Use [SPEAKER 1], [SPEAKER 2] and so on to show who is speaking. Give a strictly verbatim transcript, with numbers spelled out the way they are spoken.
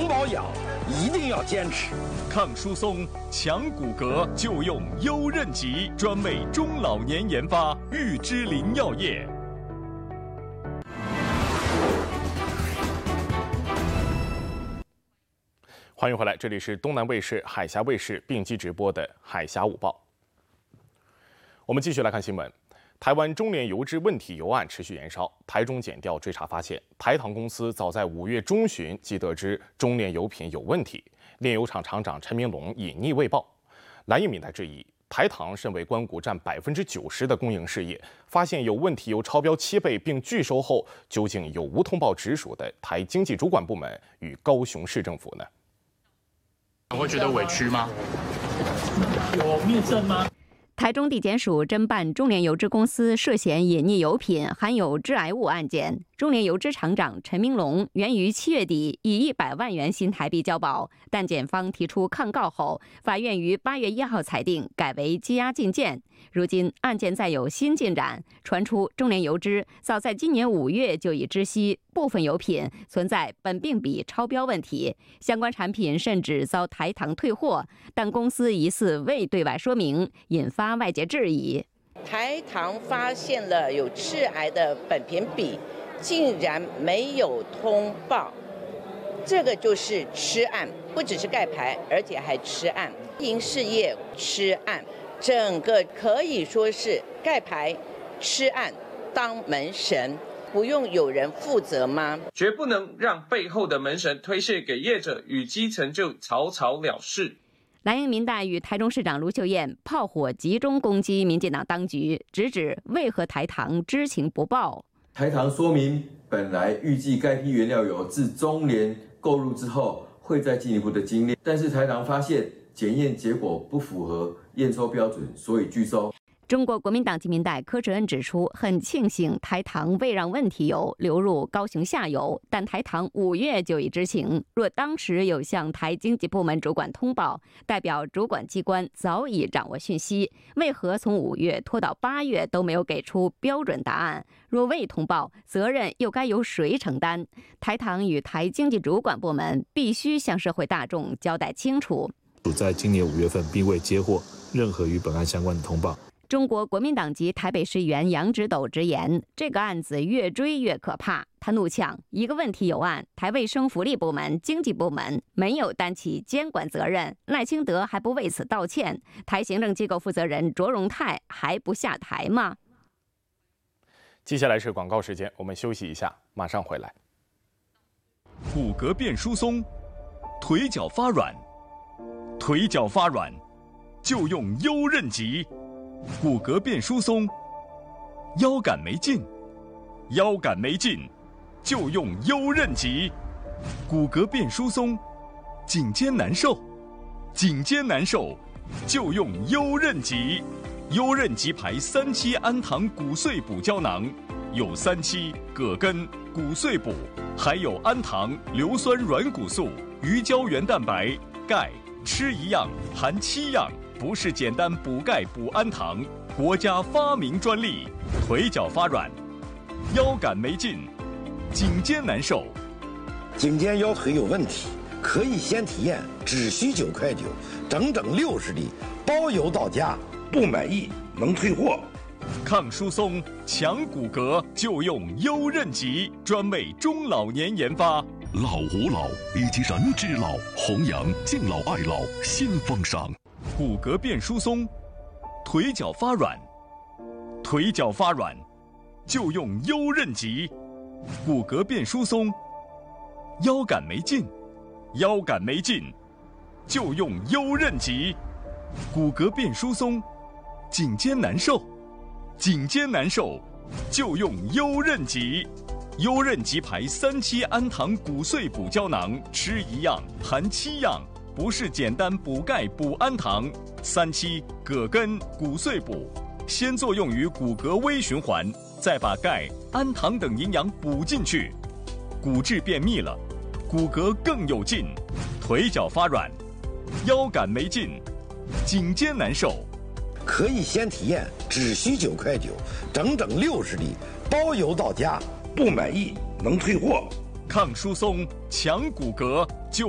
[SPEAKER 1] 保养一定要坚持。
[SPEAKER 2] 抗疏松、强骨骼就用优韧极，专为中老年研发，玉芝林药业。欢迎回来，这里是东南卫视、海峡卫视并机直播的《海峡午报》。我们继续来看新闻。台湾中联油脂问题油案持续延烧，台中检调追查发现，台糖公司早在五月中旬即得知中联油品有问题，炼油厂厂长陈明龙隐匿未报。蓝营民代质疑，台糖身为关谷占百分之九十的公营事业，发现有问题油超标七倍并拒收后，究竟有无通报直属的台经济主管部门与高雄市政府呢？
[SPEAKER 3] 你会觉得委屈吗？
[SPEAKER 4] 有面圣吗？
[SPEAKER 5] 台中地检署侦办中联油脂公司涉嫌隐匿油品含有致癌物案件，中联油脂厂长陈明龙原于七月底以一百万元新台币交保，但检方提出抗告后，法院于八月一号裁定改为羁押禁见。如今案件再有新进展，传出中联油脂早在今年五月就已知悉部分油品存在苯并芘超标问题，相关产品甚至遭台糖退货，但公司疑似未对外说明，引发外界质疑。
[SPEAKER 6] 台糖发现了有致癌的苯并芘，竟然没有通报，这个就是吃案，不只是盖牌，而且还吃案，营事业吃案，整个可以说是盖牌、吃案、当门神。不用有人负责吗？
[SPEAKER 7] 绝不能让背后的门神推卸给业者，与基层就草草了事。
[SPEAKER 5] 蓝营民代与台中市长卢秀燕炮火集中攻击民进党当局，直指为何台糖知情不报。
[SPEAKER 8] 台糖说明，本来预计该批原料油自中联购入之后，会再进一步的精炼，但是台糖发现检验结果不符合验收标准，所以拒收。
[SPEAKER 5] 中国国民党籍民代柯志恩指出，很庆幸台糖未让问题油流入高雄下游，但台糖五月就已知情，若当时有向台经济部门主管通报，代表主管机关早已掌握讯息，为何从五月拖到八月都没有给出标准答案？若未通报，责任又该由谁承担？台糖与台经济主管部门必须向社会大众交代清楚。
[SPEAKER 9] 在今年五月份并未接获任何与本案相关的通报。
[SPEAKER 5] 中国国民党籍台北市议员杨直斗直言，这个案子越追越可怕。他怒呛，一个问题有案，台卫生福利部门、经济部门没有担起监管责任，赖清德还不为此道歉，台行政机构负责人卓荣泰还不下台吗？
[SPEAKER 2] 接下来是广告时间，我们休息一下，马上回来。骨骼变疏松，腿脚发软，腿脚发软就用优韧极。骨骼变疏松，腰杆没劲，腰杆没劲，就用优韧极。骨骼变疏松，颈肩难受，颈肩难受，就用优韧极。优韧极牌三七氨糖骨碎补胶囊，有三七、葛根、骨碎补，还有氨糖、硫酸软骨素、鱼胶原蛋白、钙，吃一样含七样。不是简单补钙补氨糖，国家发明专利。腿脚发软，腰杆没劲，颈肩难受，
[SPEAKER 1] 颈肩腰腿有问题，可以先体验，只需九块九，整整六十粒，包邮到家，不满意能退货。
[SPEAKER 2] 抗疏松、强骨骼就用优韧极，专为中老年研发。
[SPEAKER 10] 老吾老以及人之老，弘扬敬老爱老新风尚。
[SPEAKER 2] 骨骼变疏松，腿脚发软，腿脚发软就用优韧极。骨骼变疏松，腰杆没劲，腰杆没劲就用优韧极。骨骼变疏松，颈肩难受，颈肩难受就用优韧极。优韧极牌三七氨糖骨碎补胶囊，吃一样含七样。不是简单补钙补氨糖，三七、葛根、骨碎补，先作用于骨骼微循环，再把钙、氨糖等营养补进去，骨质变密了，骨骼更有劲，腿脚发软，腰杆没劲，颈肩难受。
[SPEAKER 1] 可以先体验，只需九块九，整整六十粒，包邮到家，不满意能退货。
[SPEAKER 2] 抗疏松、强骨骼就